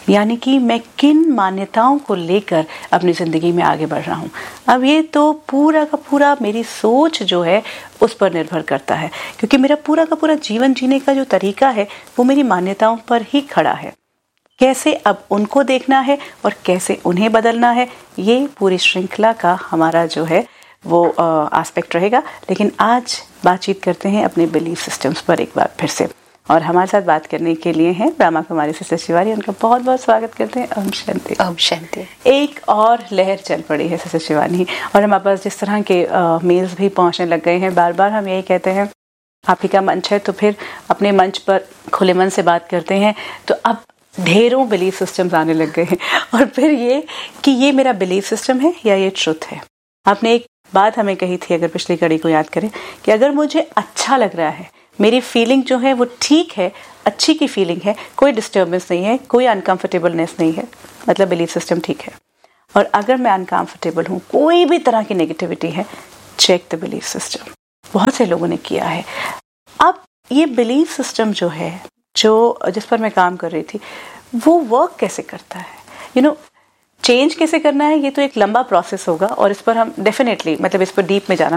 यानी कि मैं किन मान्यताओं को लेकर अपनी ज़िंदगी में आगे बढ़ रहा हूँ। अब ये तो पूरा का पूरा मेरी सोच जो है उस पर निर्भर करता है, क्योंकि मेरा पूरा का पूरा जीवन जीने का जो तरीका है वो मेरी मान्यताओं पर ही खड़ा है। कैसे अब उनको देखना है और कैसे उन्हें बदलना है, ये पूरी श्रृंखला का हमारा जो है वो एस्पेक्ट रहेगा। लेकिन आज बातचीत करते हैं अपने बिलीफ सिस्टम्स पर एक बार फिर से, और हमारे साथ बात करने के लिए हैं ब्रह्मा कुमारी सिस्टर शिवानी। उनका बहुत बहुत स्वागत करते हैं। ओम शांति। ओम शांति। एक और लहर चल पड़ी है सिस्टर शिवानी, और हमारे पास जिस तरह के मेल्स भी पहुंचने लग गए हैं, बार बार हम यही कहते हैं आप ही का मंच है तो फिर अपने मंच पर खुले मन से बात करते हैं। तो अब ढेरों बिलीफ सिस्टम्स आने लग गए हैं, और फिर ये कि ये मेरा बिलीफ सिस्टम है या ये ट्रुथ है। आपने एक बात हमें कही थी, अगर पिछली कड़ी को याद करें, कि अगर मुझे अच्छा लग रहा है, मेरी फीलिंग जो है वो ठीक है, अच्छी की फीलिंग है, कोई डिस्टर्बेंस नहीं है, कोई अनकंफर्टेबलनेस नहीं है, मतलब बिलीफ सिस्टम ठीक है। और अगर मैं अनकंफर्टेबल हूँ, कोई भी तरह की नेगेटिविटी है, चेक द बिलीफ सिस्टम। बहुत से लोगों ने किया है। अब ये बिलीफ सिस्टम जो है, जो जिस पर मैं काम कर रही थी, वो वर्क कैसे करता है, चेंज कैसे करना है, ये तो एक लंबा प्रोसेस होगा, और इस पर हम डेफिनेटली, मतलब इस पर डीप में जाना